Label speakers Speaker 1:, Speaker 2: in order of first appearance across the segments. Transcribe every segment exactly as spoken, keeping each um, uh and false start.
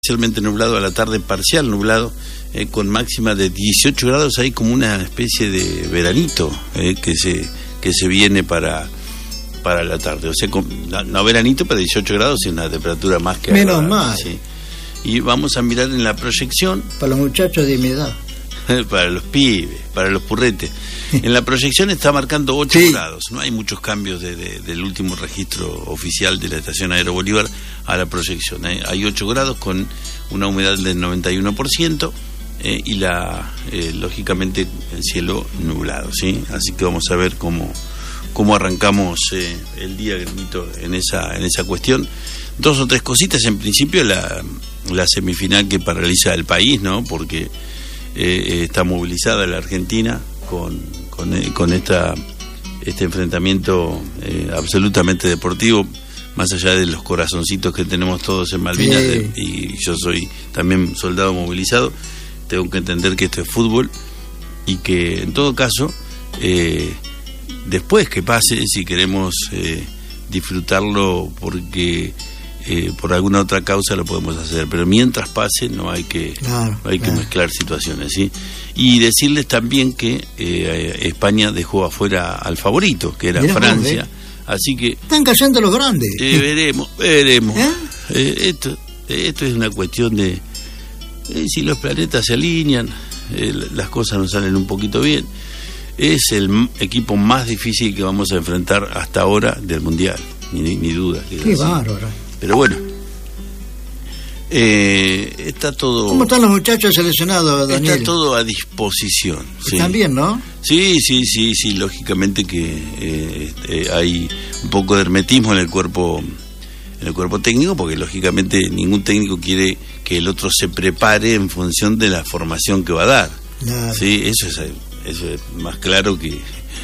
Speaker 1: Parcialmente nublado, a la tarde parcial nublado, eh, con máxima de dieciocho grados. Hay como una especie de veranito eh, que se que se viene para para la tarde, o sea, con, no, no veranito, pero dieciocho grados y una temperatura más que
Speaker 2: menos
Speaker 1: agradable,
Speaker 2: mal.
Speaker 1: sí. Y vamos a mirar en la proyección
Speaker 2: para los muchachos de mi edad,
Speaker 1: para los pibes, para los purretes. En la proyección está marcando ocho
Speaker 2: sí.
Speaker 1: grados. No hay muchos cambios de, de, del último registro oficial de la estación Aero Bolívar a la proyección. ¿eh? Hay ocho grados con una humedad del noventa y uno por ciento eh, y la eh, lógicamente el cielo nublado, ¿sí? Así que vamos a ver cómo cómo arrancamos eh, el día, Grinito, en esa en esa cuestión. Dos o tres cositas. En principio la, la semifinal que paraliza el país, ¿no? Porque eh, está movilizada la Argentina con con, eh, con esta este enfrentamiento eh, absolutamente deportivo, más allá de los corazoncitos que tenemos todos en Malvinas, sí. de, y yo soy también soldado movilizado, tengo que entender que esto es fútbol y que en todo caso eh, después que pase, si queremos eh, disfrutarlo porque eh, por alguna otra causa lo podemos hacer, pero mientras pase no hay que
Speaker 2: claro,
Speaker 1: no hay
Speaker 2: claro.
Speaker 1: que mezclar situaciones, ¿sí? Y decirles también que eh, España dejó afuera al favorito, que era Mirá, Francia, ¿eh? Así que
Speaker 2: están cayendo los grandes.
Speaker 1: Eh, veremos, veremos.
Speaker 2: ¿Eh?
Speaker 1: Eh, esto, esto es una cuestión de eh, si los planetas se alinean, eh, las cosas nos salen un poquito bien. Es el m- equipo más difícil que vamos a enfrentar hasta ahora del mundial, ni, ni duda.
Speaker 2: Qué bárbaro.
Speaker 1: Pero bueno, eh, está todo.
Speaker 2: ¿Cómo están los muchachos seleccionados, Daniel?
Speaker 1: Está todo a disposición. ¿Sí?
Speaker 2: Están bien, ¿no?
Speaker 1: Sí, sí, sí, sí. Lógicamente que eh, eh, hay un poco de hermetismo en el cuerpo, en el cuerpo técnico, porque lógicamente ningún técnico quiere que el otro se prepare en función de la formación que va a dar.
Speaker 2: Claro.
Speaker 1: Sí, eso es, eso es más claro que,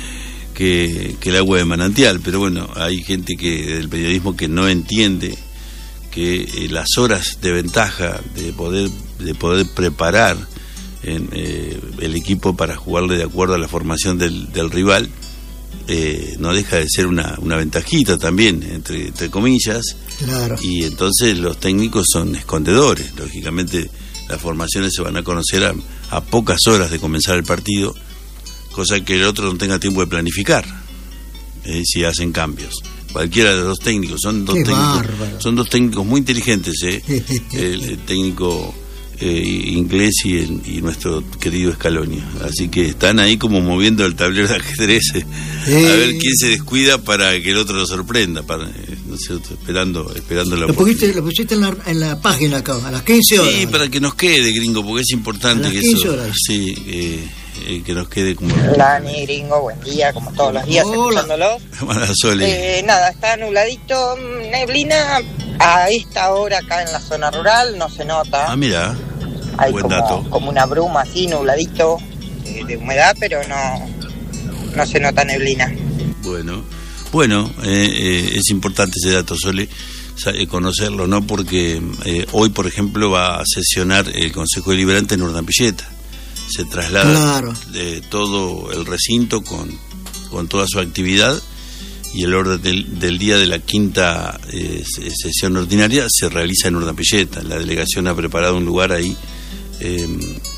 Speaker 1: que que el agua de manantial. Pero bueno, hay gente que del periodismo que no entiende que eh, las horas de ventaja de poder de poder preparar en, eh, el equipo para jugarle de acuerdo a la formación del, del rival eh, no deja de ser una, una ventajita también, entre, entre comillas.
Speaker 2: Claro.
Speaker 1: Y entonces los técnicos son escondedores. Lógicamente las formaciones se van a conocer a, a pocas horas de comenzar el partido, cosa que el otro no tenga tiempo de planificar eh, si hacen cambios. Cualquiera de los dos técnicos, son dos
Speaker 2: Qué
Speaker 1: técnicos,
Speaker 2: bárbaro.
Speaker 1: son dos técnicos muy inteligentes, ¿eh? el, el técnico eh, inglés y, el, y nuestro querido Scaloni. Así que están ahí como moviendo el tablero de ajedrez, eh,
Speaker 2: eh.
Speaker 1: a ver quién se descuida para que el otro lo sorprenda, para, eh, no sé, esperando, esperando la
Speaker 2: lo pusiste, lo pusiste en la, en la página acá, a las quince horas.
Speaker 1: Sí, para que nos quede, gringo, porque es importante
Speaker 2: a las
Speaker 1: que
Speaker 2: quince
Speaker 1: eso,
Speaker 2: horas.
Speaker 1: sí, eh, eh, que nos quede como.
Speaker 3: Hola, Dani, gringo, buen día, como todos los días,
Speaker 2: Hola.
Speaker 3: escuchándolos.
Speaker 1: Hola, Sole.
Speaker 3: Eh, nada, está nubladito, neblina a esta hora acá en la zona rural, no se nota.
Speaker 1: Ah, mira,
Speaker 3: Hay
Speaker 1: buen
Speaker 3: como,
Speaker 1: dato.
Speaker 3: como una bruma así, nubladito, eh, de humedad, pero no, no se nota neblina.
Speaker 1: Bueno, bueno, eh, eh, es importante ese dato, Sole, conocerlo, ¿no? Porque eh, hoy, por ejemplo, va a sesionar el Consejo Deliberante en Urdampilleta. Se traslada
Speaker 2: Claro.
Speaker 1: de todo el recinto con, con toda su actividad, y el orden del, del día de la quinta eh, sesión ordinaria se realiza en Urdampilleta. La delegación ha preparado un lugar ahí eh,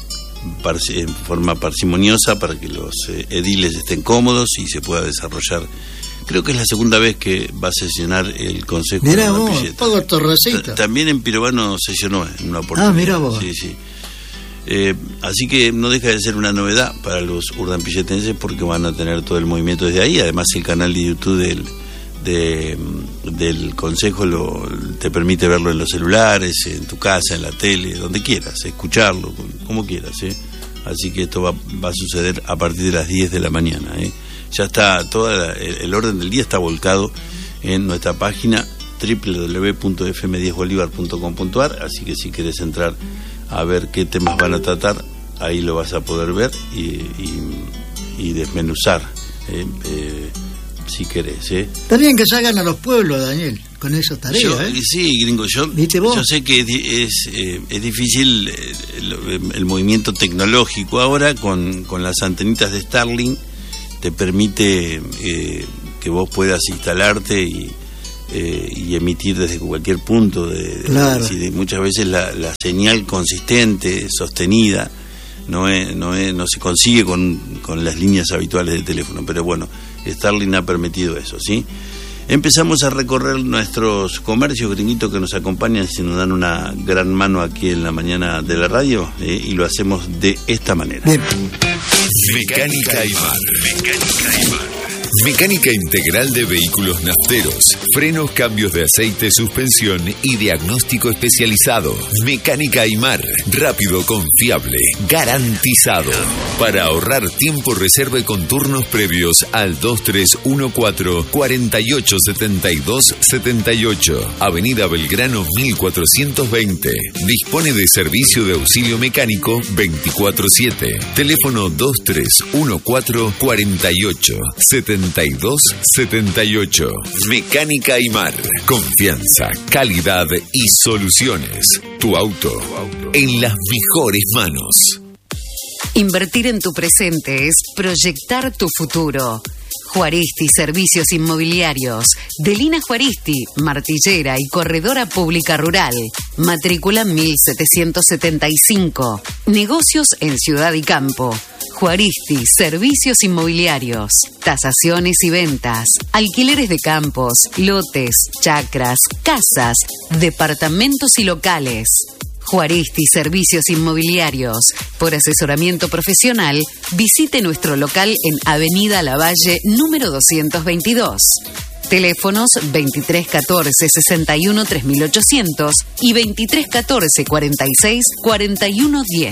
Speaker 1: en forma parsimoniosa para que los eh, ediles estén cómodos y se pueda desarrollar. Creo que es la segunda vez que va a sesionar el Consejo de
Speaker 2: Mirá vos,
Speaker 1: Urdampilleta.
Speaker 2: todo Torrecita.
Speaker 1: También en Pirovano sesionó en una oportunidad.
Speaker 2: Ah, mirá vos.
Speaker 1: Sí, sí. Eh, así que no deja de ser una novedad para los urdampilletenses, porque van a tener todo el movimiento desde ahí. Además, el canal de YouTube del, de, del Consejo lo, te permite verlo en los celulares, en tu casa, en la tele, donde quieras, escucharlo, como quieras, ¿eh? Así que esto va, va a suceder a partir de las diez de la mañana, ¿eh? Ya está, todo el orden del día está volcado en nuestra página doble u doble u doble u punto f m diez bolivar punto com punto a r, así que si quieres entrar a ver qué temas van a tratar, ahí lo vas a poder ver y, y, y desmenuzar, eh, eh, si querés. ¿eh?
Speaker 2: Está bien que salgan a los pueblos, Daniel, con esas tareas.
Speaker 1: Yo,
Speaker 2: ¿eh?
Speaker 1: Sí, gringo, yo, yo sé que es, es, es difícil el, el movimiento tecnológico ahora con, con las antenitas de Starlink, te permite eh, que vos puedas instalarte y eh, y emitir desde cualquier punto. De,
Speaker 2: claro.
Speaker 1: de, de, muchas veces la, la señal consistente, sostenida, no es, no es, no se consigue con, con las líneas habituales de teléfono, pero bueno, Starlink ha permitido eso, ¿sí? Empezamos a recorrer nuestros comercios, gringuitos, que nos acompañan y nos dan una gran mano aquí en la mañana de la radio, eh, y lo hacemos de esta manera.
Speaker 2: Bien.
Speaker 4: Mecánica Aymar. Mecánica Aymar. Mecánica integral de vehículos nafteros, frenos, cambios de aceite, suspensión y diagnóstico especializado. Mecánica Aymar, rápido, confiable, garantizado. Para ahorrar tiempo, reserve con turnos previos al dos tres uno cuatro, cuatro ocho siete dos siete ocho, Avenida Belgrano mil cuatrocientos veinte. Dispone de servicio de auxilio mecánico veinticuatro siete. Teléfono dos tres uno cuatro, cuatro ocho siete dos siete ocho. Mecánica Aymar. Confianza, calidad y soluciones. Tu auto en las mejores manos.
Speaker 5: Invertir en tu presente es proyectar tu futuro. Juaristi Servicios Inmobiliarios. Delina Juaristi, martillera y corredora pública rural. Matrícula mil setecientos setenta y cinco. Negocios en ciudad y campo. Juaristi Servicios Inmobiliarios. Tasaciones y ventas. Alquileres de campos, lotes, chacras, casas, departamentos y locales. Juaristi Servicios Inmobiliarios. Por asesoramiento profesional, visite nuestro local en Avenida Lavalle, número doscientos veintidós. Teléfonos veintitrés catorce sesenta y uno tres mil ochocientos y veintitrés catorce cuarenta y seis cuarenta y uno diez.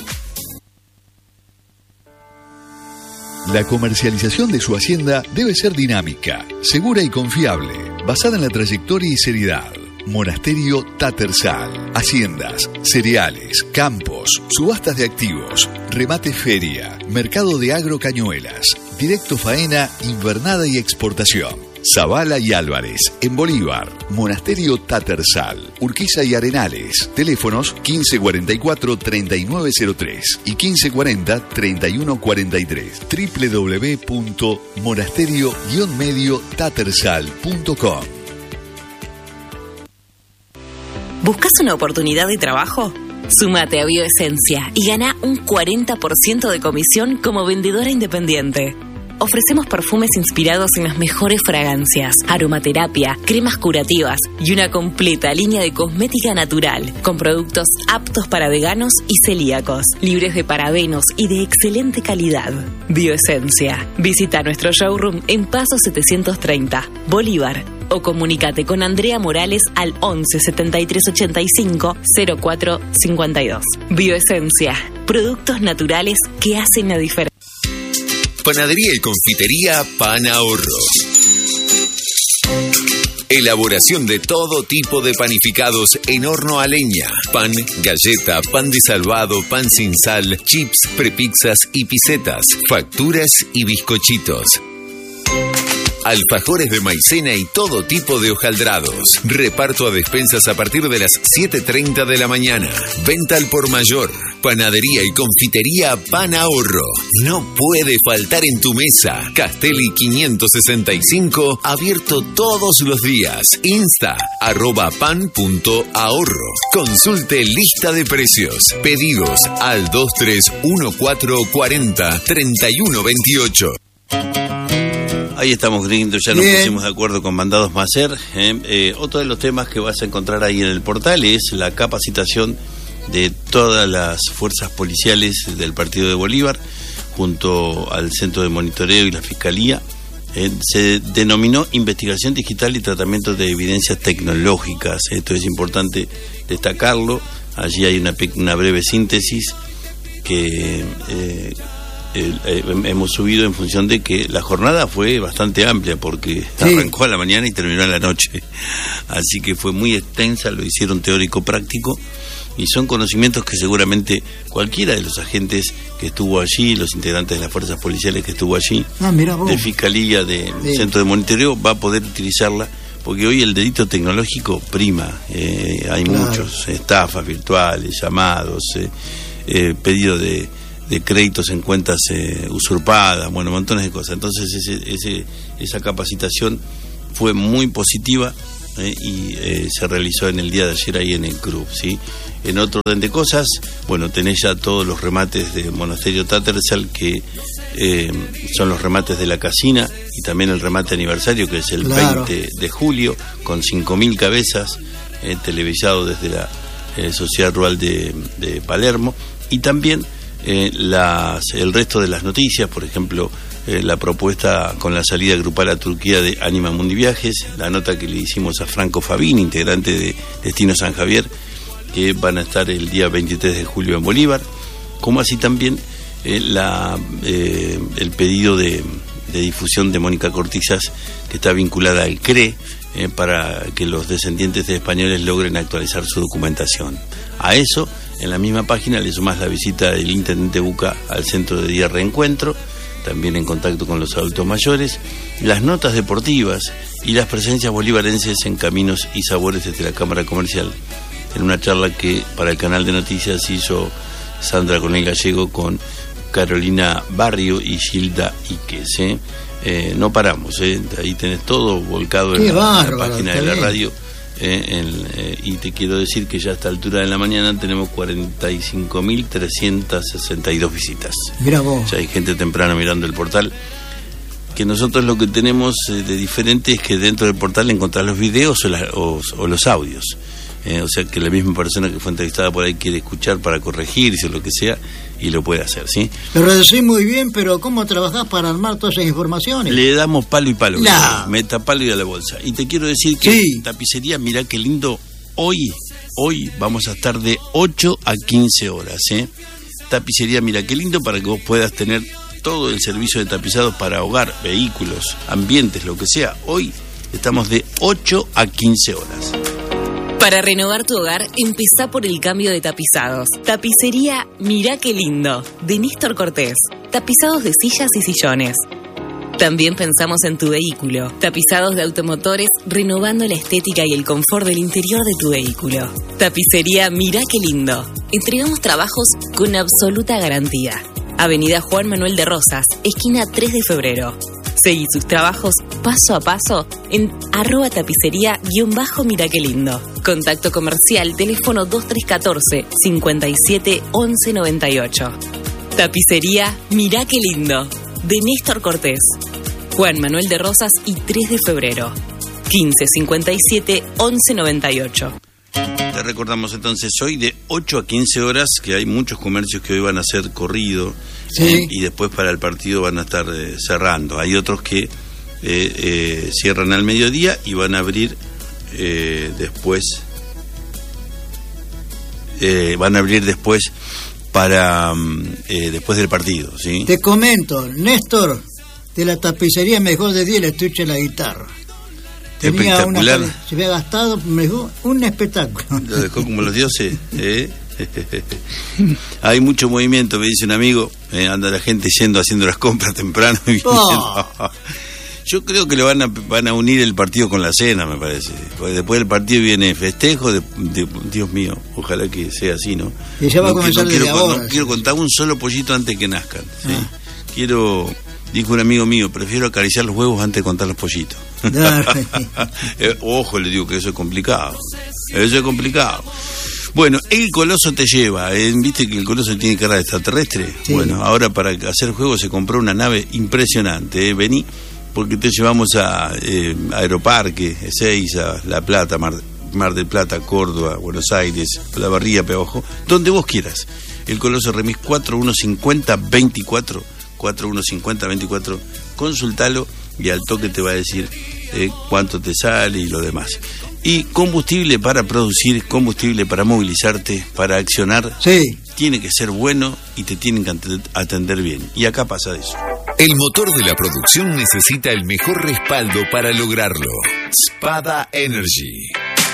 Speaker 6: La comercialización de su hacienda debe ser dinámica, segura y confiable, basada en la trayectoria y seriedad. Monasterio Tattersall. Haciendas, cereales, campos, subastas de activos, remate feria, mercado de agro Cañuelas, directo faena, invernada y exportación. Zavala y Álvarez, en Bolívar. Monasterio Tattersall, Urquiza y Arenales. Teléfonos quince cuarenta y cuatro, treinta y nueve cero tres y quince cuarenta, treinta y uno cuarenta y tres. doble u doble u doble u punto monasterio medio tattersall punto com.
Speaker 7: ¿Buscas una oportunidad de trabajo? Súmate a Bioesencia y gana un cuarenta por ciento de comisión como vendedora independiente. Ofrecemos perfumes inspirados en las mejores fragancias, aromaterapia, cremas curativas y una completa línea de cosmética natural, con productos aptos para veganos y celíacos, libres de parabenos y de excelente calidad. Bioesencia. Visita nuestro showroom en Paso setecientos treinta, Bolívar, o comunícate con Andrea Morales al once setenta y tres ochenta y cinco cero cuatro cincuenta y dos. Bioesencia. Productos naturales que hacen la diferencia.
Speaker 4: Panadería y confitería Pan Ahorro. Elaboración de todo tipo de panificados en horno a leña. Pan, galleta, pan de salvado, pan sin sal, chips, prepizzas y pisetas, facturas y bizcochitos. Alfajores de maicena y todo tipo de hojaldrados. Reparto a despensas a partir de las siete treinta de la mañana. Venta al por mayor. Panadería y confitería Pan Ahorro. No puede faltar en tu mesa. Castelli quinientos sesenta y cinco, abierto todos los días. Insta, arroba pan punto ahorro. Consulte lista de precios. Pedidos al dos tres uno cuatro cuarenta treinta y uno veintiocho.
Speaker 1: Ahí estamos, gringos, ya nos
Speaker 2: Bien.
Speaker 1: pusimos de acuerdo con Mandados Macer. Eh, eh, otro de los temas que vas a encontrar ahí en el portal es la capacitación de todas las fuerzas policiales del Partido de Bolívar, junto al Centro de Monitoreo y la Fiscalía. Eh, se denominó Investigación Digital y Tratamiento de Evidencias Tecnológicas. Esto es importante destacarlo. Allí hay una, una breve síntesis que... Eh, Eh, eh, hemos subido en función de que la jornada fue bastante amplia, porque sí, arrancó a la mañana y terminó a la noche, así que fue muy extensa, lo hicieron teórico-práctico y son conocimientos que seguramente cualquiera de los agentes que estuvo allí, los integrantes de las fuerzas policiales que estuvo allí,
Speaker 2: ah, mirá vos,
Speaker 1: de Fiscalía, del sí. Centro de Monitoreo, va a poder utilizarla, porque hoy el delito tecnológico prima, eh, hay claro. muchos, estafas virtuales, llamados, eh, eh, pedido de de créditos en cuentas eh, usurpadas, bueno, montones de cosas. Entonces ese, ese, esa capacitación fue muy positiva eh, y eh, se realizó en el día de ayer ahí en el club, ¿sí? En otro orden de cosas, bueno, tenés ya todos los remates de Monasterio Tattersall, que eh, son los remates de la casina, y también el remate aniversario, que es el claro. veinte de julio, con cinco mil cabezas, eh, televisado desde la eh, Sociedad Rural de, de Palermo, y también eh, las, el resto de las noticias, por ejemplo, eh, la propuesta con la salida grupal a Turquía de Anima Mundi Viajes, la nota que le hicimos a Franco Fabini, integrante de Destino San Javier, que van a estar el día veintitrés de julio en Bolívar, como así también eh, la, eh, el pedido de, de difusión de Mónica Cortizas, que está vinculada al C R E, eh, para que los descendientes de españoles logren actualizar su documentación. A eso, en la misma página le sumás la visita del intendente Buca al centro de día reencuentro, también en contacto con los adultos mayores, las notas deportivas y las presencias bolivarenses en Caminos y Sabores desde la Cámara Comercial, en una charla que para el canal de noticias hizo Sandra Conel Gallego con Carolina Barrio y Gilda Iques. ¿eh? Eh, no paramos, ¿eh? Ahí tenés todo volcado en la, bárbaro, la página de la radio. Eh, en, eh, y te quiero decir que ya a esta altura de la mañana tenemos cuarenta y cinco mil trescientas sesenta y dos visitas.
Speaker 2: Mira vos.
Speaker 1: Ya hay gente temprano mirando el portal. Que nosotros lo que tenemos eh, de diferente es que dentro del portal encontrás los videos o, la, o, o los audios. Eh, o sea que la misma persona que fue entrevistada por ahí quiere escuchar para corregirse o lo que sea, y lo puede hacer, ¿sí?
Speaker 2: Lo reducís muy bien, pero ¿cómo trabajás para armar todas esas informaciones?
Speaker 1: Le damos palo y palo,
Speaker 2: nah.
Speaker 1: meta palo y a la bolsa. Y te quiero decir que sí. Tapicería, mirá qué lindo, hoy, hoy vamos a estar de ocho a quince horas, ¿eh? Tapicería, mirá qué lindo, para que vos puedas tener todo el servicio de tapizados para hogar, vehículos, ambientes, lo que sea. Hoy estamos de ocho a quince horas.
Speaker 7: Para renovar tu hogar, empezá por el cambio de tapizados. Tapicería Mirá qué lindo, de Néstor Cortés. Tapizados de sillas y sillones. También pensamos en tu vehículo. Tapizados de automotores, renovando la estética y el confort del interior de tu vehículo. Tapicería Mirá qué lindo. Entregamos trabajos con absoluta garantía. Avenida Juan Manuel de Rosas, esquina tres de febrero. Seguí sus trabajos paso a paso en arroba tapicería guión bajo Mirá qué lindo. Contacto comercial, teléfono dos tres uno cuatro, cinco siete once noventa y ocho. Tapicería Mirá qué lindo, de Néstor Cortés. Juan Manuel de Rosas y tres de febrero. quince cincuenta y siete once noventa y ocho.
Speaker 1: Te recordamos entonces hoy de ocho a quince horas, que hay muchos comercios que hoy van a hacer corrido, sí. eh, y después para el partido van a estar eh, cerrando. Hay otros que eh, eh, cierran al mediodía y van a abrir eh, después eh, van a abrir después para eh, después del partido, ¿sí?
Speaker 2: Te comento, Néstor, de la tapicería mejor de día, el estuche de la guitarra. Tenía
Speaker 1: espectacular.
Speaker 2: Una, se había gastado mejor, un espectáculo.
Speaker 1: Lo dejó como los dioses, ¿eh? Hay mucho movimiento, me dice un amigo, eh, anda la gente yendo haciendo las compras temprano y
Speaker 2: oh.
Speaker 1: Yo creo que le van a van a unir el partido con la cena, me parece. Porque después del partido viene festejo, de, de, Dios mío, ojalá que sea así, ¿no?
Speaker 2: Y ya va
Speaker 1: no,
Speaker 2: a comenzar
Speaker 1: no
Speaker 2: desde
Speaker 1: quiero,
Speaker 2: ahora.
Speaker 1: No quiero contar un solo pollito antes que nazcan, ¿sí?
Speaker 2: Ah.
Speaker 1: Quiero... Dijo un amigo mío, prefiero acariciar los huevos antes de contar los pollitos. eh, ojo, le digo que eso es complicado. Eso es complicado. Bueno, el Coloso te lleva. ¿eh? ¿Viste que el Coloso tiene cara de extraterrestre? Sí. Bueno, ahora para hacer juego se compró una nave impresionante. ¿eh? Vení, porque te llevamos a eh, Aeroparque, Ezeiza, La Plata, Mar, Mar del Plata, Córdoba, Buenos Aires, La Barría, Peojo, donde vos quieras. El Coloso Remis cuatro uno cinco cero veinticuatro. cuatro uno cinco cero veinticuatro, consultalo y al toque te va a decir eh, cuánto te sale y lo demás. Y combustible para producir, combustible para movilizarte, para accionar,
Speaker 2: sí.
Speaker 1: Tiene que ser bueno y te tienen que atender bien. Y acá pasa de eso.
Speaker 4: El motor de la producción necesita el mejor respaldo para lograrlo. Spada Energy.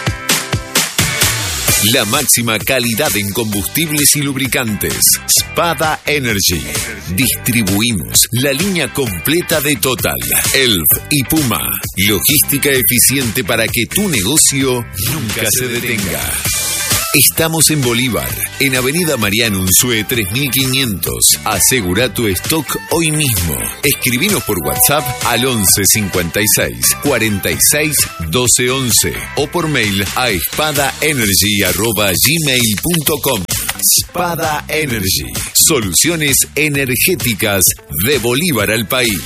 Speaker 4: La máxima calidad en combustibles y lubricantes. Spada Energy. Distribuimos la línea completa de Total, Elf y Puma. Logística eficiente para que tu negocio nunca se detenga. Estamos en Bolívar, en Avenida Mariano Unzué tres mil quinientos. Asegura tu stock hoy mismo. Escribinos por WhatsApp al once cincuenta y seis cuarenta y seis doce once o por mail a espadaenergy arroba gmail punto com. Spada Energy, soluciones energéticas de Bolívar al país.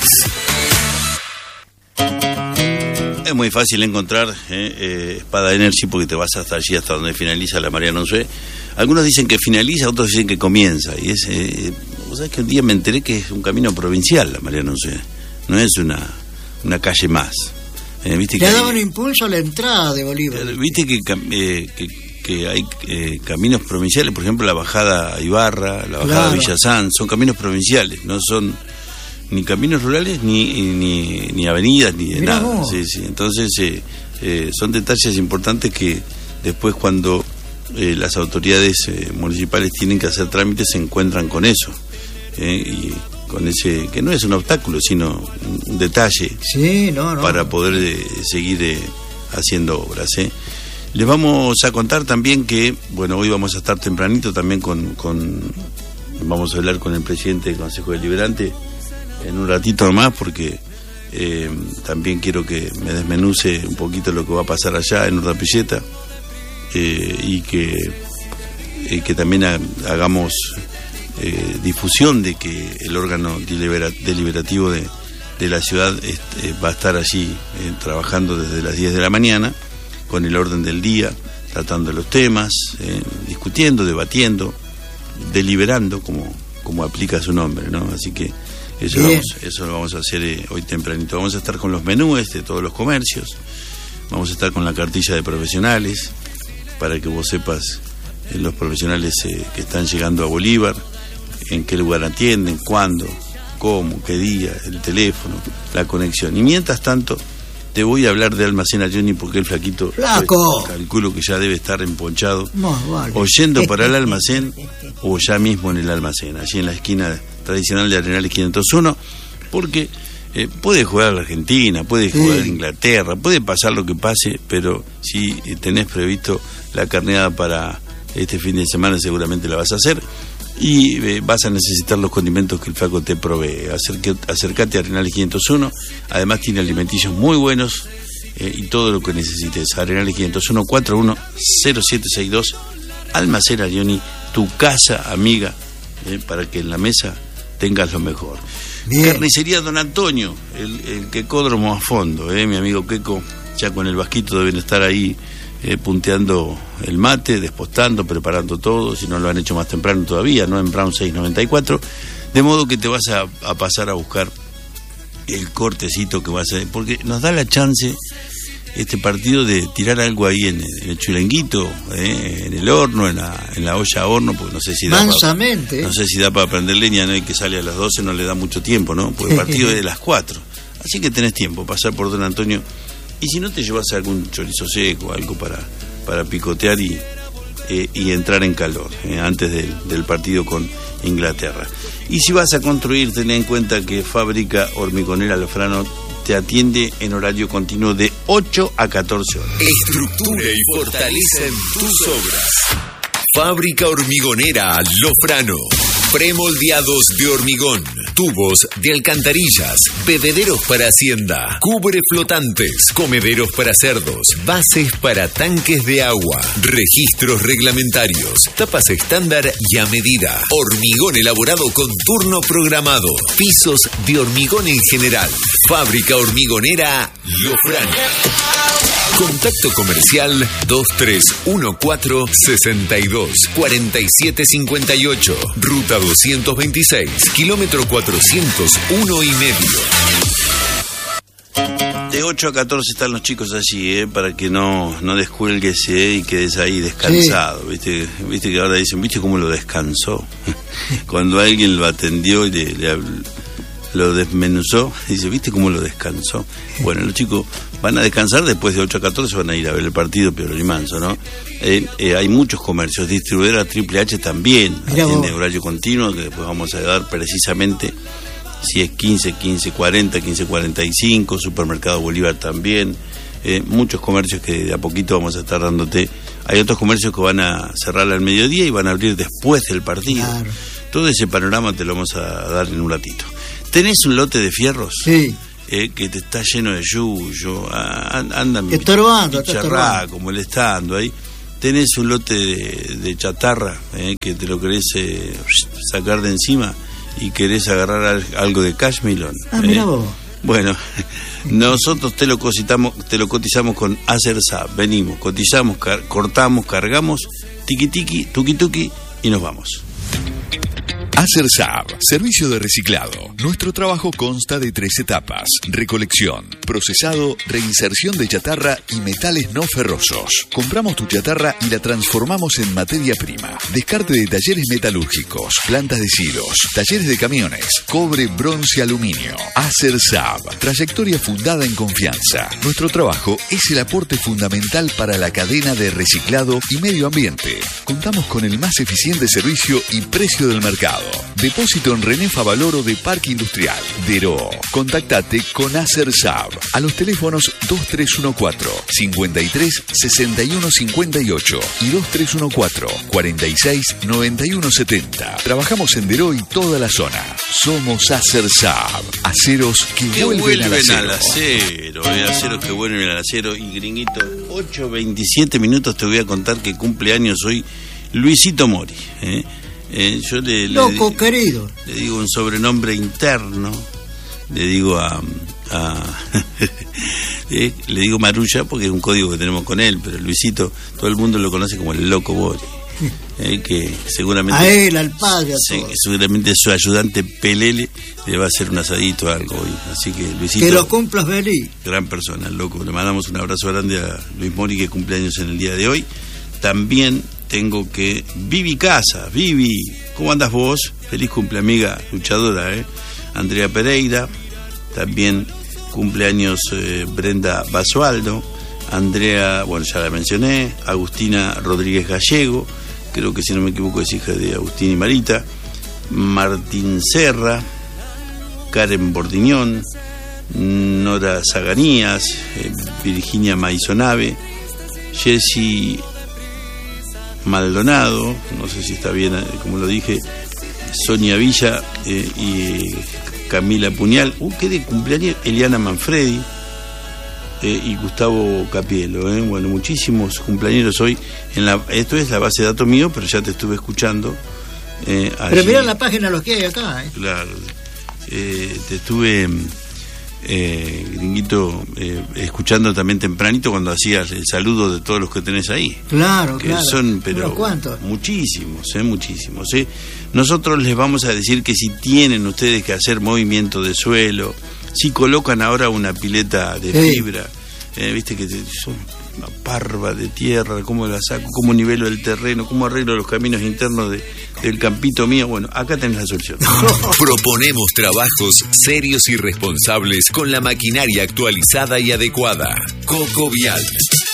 Speaker 1: Es muy fácil encontrar eh, eh, Spada Energy porque te vas hasta allí, hasta donde finaliza la Mariano Unzué. Algunos dicen que finaliza, otros dicen que comienza. Y es, eh, vos sabés que un día me enteré que es un camino provincial la Mariano Unzué, no es una, una calle más. Eh, ¿viste
Speaker 2: Le
Speaker 1: que
Speaker 2: daba
Speaker 1: hay,
Speaker 2: un impulso a la entrada de Bolívar.
Speaker 1: Viste que, eh, que, que hay eh, caminos provinciales, por ejemplo la bajada a Ibarra, la bajada
Speaker 2: Claro.
Speaker 1: a Villa San, son caminos provinciales, no son ni caminos rurales ni ni, ni avenidas ni de
Speaker 2: Mirá
Speaker 1: nada.
Speaker 2: vos.
Speaker 1: Sí, sí. Entonces eh, eh, son detalles importantes que después cuando eh, las autoridades eh, municipales tienen que hacer trámites se encuentran con eso eh, y con ese que no es un obstáculo sino un, un detalle
Speaker 2: Sí, no, no.
Speaker 1: para poder eh, seguir eh, haciendo obras. ¿eh? Les vamos a contar también que, bueno, hoy vamos a estar tempranito también con, con vamos a hablar con el presidente del Consejo Deliberante en un ratito más porque eh, también quiero que me desmenuce un poquito lo que va a pasar allá en Urdapilleta eh, y que, eh, que también ha, hagamos eh, difusión de que el órgano delibera, deliberativo de de la ciudad este, va a estar allí eh, trabajando desde las diez de la mañana con el orden del día, tratando los temas, eh, discutiendo, debatiendo, deliberando como, como aplica su nombre, ¿no? Así que eso, vamos, eso lo vamos a hacer eh, hoy tempranito. Vamos a estar con los menúes de todos los comercios, vamos a estar con la cartilla de profesionales para que vos sepas eh, los profesionales eh, que están llegando a Bolívar, en qué lugar atienden, cuándo, cómo, qué día, el teléfono, la conexión. Y mientras tanto, te voy a hablar de Almacén Johnny porque el flaquito,
Speaker 2: ¡Flaco!
Speaker 1: pues, calculo que ya debe estar emponchado,
Speaker 2: Más vale.
Speaker 1: o yendo para el almacén, o ya mismo en el almacén, allí en la esquina tradicional de Arenales quinientos uno, porque eh, puede jugar la Argentina, puede
Speaker 2: Sí.
Speaker 1: jugar Inglaterra, puede pasar lo que pase, pero si eh, tenés previsto la carneada para este fin de semana, seguramente la vas a hacer. Y eh, vas a necesitar los condimentos que el flaco te provee. Acerque, acercate a Arenales quinientos uno, además tiene alimenticios muy buenos eh, y todo lo que necesites. Arenales quinientos uno, cuarenta y uno cero siete sesenta y dos, Almacén Arioni, tu casa amiga, eh, para que en la mesa tengas lo mejor.
Speaker 2: Bien.
Speaker 1: Carnicería Don Antonio, el, el quecódromo a fondo, eh, mi amigo Queco, ya con el vasquito deben estar ahí Eh, punteando el mate, despostando, preparando todo, si no lo han hecho más temprano todavía, no en Brown seiscientos noventa y cuatro, de modo que te vas a, a pasar a buscar el cortecito que vas a hacer, porque nos da la chance este partido de tirar algo ahí en, en el chulenguito, eh, en el horno, en la, en la olla a horno, porque no sé si da
Speaker 2: Mansamente.
Speaker 1: para, no sé si da para prender leña, ¿no? Y que sale a las doce no le da mucho tiempo, ¿no? Porque el partido es de las cuatro, así que tenés tiempo, pasar por Don Antonio. Y si no, te llevas algún chorizo seco, algo para, para picotear y, eh, y entrar en calor eh, antes del, del partido con Inglaterra. Y si vas a construir, ten en cuenta que Fábrica Hormigonera Lofrano te atiende en horario continuo de ocho a catorce horas.
Speaker 4: Estructura y fortalecen tus obras. Fábrica Hormigonera Lofrano. Premoldeados de hormigón, tubos de alcantarillas, bebederos para hacienda, cubre flotantes, comederos para cerdos, bases para tanques de agua, registros reglamentarios, tapas estándar y a medida, hormigón elaborado con turno programado, pisos de hormigón en general. Fábrica Hormigonera Lofrano. Contacto comercial dos tres uno cuatro, sesenta y dos, cuarenta y siete cincuenta y ocho, ruta doscientos veintiséis, kilómetro cuatrocientos uno y medio.
Speaker 1: De ocho a catorce están los chicos allí, ¿eh? Para que no, no descuelgues ¿eh? Y quedes ahí descansado. Sí. ¿Viste? Viste que ahora dicen, ¿viste cómo lo descansó? Cuando alguien lo atendió y le, le lo desmenuzó, dice, ¿viste cómo lo descansó? Bueno, los chicos van a descansar, después de ocho a catorce van a ir a ver el partido Piolín y Manso, ¿no? Eh, eh, hay muchos comercios, distribuidora Triple H también,
Speaker 2: Mirá
Speaker 1: atiende
Speaker 2: vos.
Speaker 1: horario continuo, que después vamos a dar precisamente si es quince, quince cuarenta, quince cuarenta y cinco, Supermercado Bolívar también, eh, muchos comercios que de a poquito vamos a estar dándote Hay otros comercios que van a cerrar al mediodía y van a abrir después del partido. Claro. Todo ese panorama te lo vamos a dar en un ratito. ¿Tenés un lote de fierros?
Speaker 2: Sí.
Speaker 1: Eh, que te está lleno de yuyo, andan
Speaker 2: estorbando,
Speaker 1: bicharraco, molestando ahí. Tenés un lote de, de chatarra eh, que te lo querés eh, sacar de encima y querés agarrar algo de cashmelon.
Speaker 2: Ah,
Speaker 1: eh.
Speaker 2: mira vos.
Speaker 1: Bueno, nosotros te lo cotizamos, te lo cotizamos con AcerSab. Venimos, cotizamos, car- cortamos, cargamos, tiqui tiqui, tuqui tuqui y nos vamos.
Speaker 6: AcerSab, servicio de reciclado. Nuestro trabajo consta de tres etapas: recolección, procesado, reinserción de chatarra y metales no ferrosos. Compramos tu chatarra y la transformamos en materia prima. Descarte de talleres metalúrgicos, plantas de silos, talleres de camiones, cobre, bronce, aluminio. AcerSab, trayectoria fundada en confianza. Nuestro trabajo es el aporte fundamental para la cadena de reciclado y medio ambiente. Contamos con el más eficiente servicio y precio del mercado. Depósito en René Favaloro de Parque Industrial, Deró. Contactate con AcerSab a los teléfonos dos tres uno cuatro, cinco tres, seis uno cinco ocho y dos tres uno cuatro, cuatro seis, nueve uno siete cero. Trabajamos en Deró y toda la zona. Somos AcerSab, aceros que,
Speaker 1: que
Speaker 6: vuelven,
Speaker 1: vuelven
Speaker 6: al acero.
Speaker 1: al acero, eh, aceros que vuelven al acero. Y gringuito, ocho veintisiete minutos te voy a contar que cumple años hoy Luisito Mori, eh. Eh, yo le,
Speaker 2: Loco,
Speaker 1: le,
Speaker 2: querido.
Speaker 1: Le digo un sobrenombre interno, le digo a... a eh, le digo Marulla porque es un código que tenemos con él, pero Luisito, todo el mundo lo conoce como el Loco Mori. Eh, que seguramente...
Speaker 2: A él, al padre, a
Speaker 1: sí,
Speaker 2: todos.
Speaker 1: seguramente su ayudante Pelele le va a hacer un asadito o algo hoy. Así que Luisito...
Speaker 2: Que lo cumplas feliz.
Speaker 1: Gran persona, el Loco. Le mandamos un abrazo grande a Luis Mori, que cumple años en el día de hoy. También tengo que... Vivi Casa, Vivi, ¿cómo andas vos? Feliz cumple, amiga luchadora, ¿eh? Andrea Pereira, también cumpleaños eh, Brenda Basualdo, Andrea, bueno, ya la mencioné, Agustina Rodríguez Gallego, creo que si no me equivoco es hija de Agustín y Marita, Martín Serra, Karen Bordiñón, Nora Zaganías, eh, Virginia Maisonave, Jessy Maldonado, no sé si está bien como lo dije, Sonia Villa eh, y Camila Puñal, uh, qué de cumpleaños, Eliana Manfredi eh, y Gustavo Capielo, eh. Bueno, muchísimos cumpleaños hoy. En la, esto es la base de datos mío, pero ya te estuve escuchando. Eh,
Speaker 2: pero mirá la página los que hay acá. Eh.
Speaker 1: Claro, eh, te estuve... Eh, gringuito, eh, escuchando también tempranito cuando hacías el saludo de todos los que tenés ahí.
Speaker 2: Claro,
Speaker 1: que
Speaker 2: claro.
Speaker 1: Son, pero
Speaker 2: ¿cuántos?
Speaker 1: Muchísimos, eh, muchísimos. Eh. Nosotros les vamos a decir que si tienen ustedes que hacer movimiento de suelo, si colocan ahora una pileta de
Speaker 2: sí.
Speaker 1: fibra, eh, viste que son una parva de tierra, cómo la saco, cómo nivelo el terreno, cómo arreglo los caminos internos de, del campito mío. Bueno, acá tenés la solución.
Speaker 4: Proponemos trabajos serios y responsables con la maquinaria actualizada y adecuada. Coco Vial.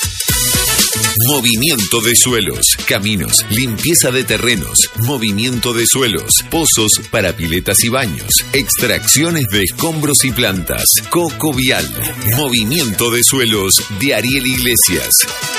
Speaker 4: Movimiento de suelos, caminos, limpieza de terrenos, movimiento de suelos, pozos para piletas y baños, extracciones de escombros y plantas. Coco Vial. Movimiento de suelos de Ariel Iglesias.